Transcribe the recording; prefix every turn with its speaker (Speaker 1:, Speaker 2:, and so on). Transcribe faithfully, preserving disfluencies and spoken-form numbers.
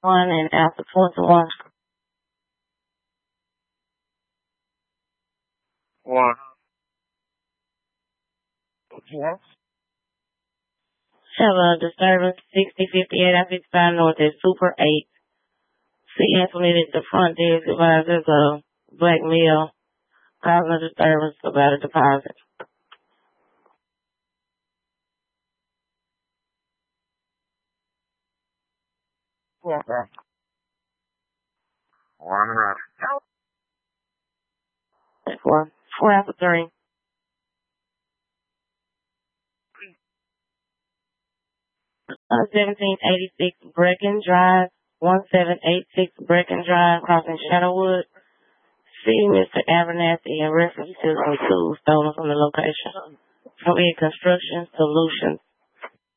Speaker 1: one and after twenty-one.
Speaker 2: One. Yes.
Speaker 1: Have a disturbance sixty fifty-eight I fifty-five North at Super eight. C implemented the front desk advisors of black male causing a disturbance about a deposit.
Speaker 2: Yes, sir. One right.
Speaker 1: Four. Four after three. Uh, seventeen eighty-six Brecken Drive, one seven eight six Brecken Drive, crossing Shadowwood. See Mister Abernathy in reference to some tools stolen from the location from E Construction Solutions.